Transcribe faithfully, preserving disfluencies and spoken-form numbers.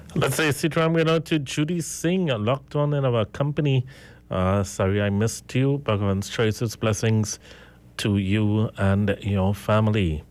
Let's say Sitram, you know, to Judy Singh, locked on in our company. Uh, sorry I missed you. Bhagavan's choices, blessings to you and your family.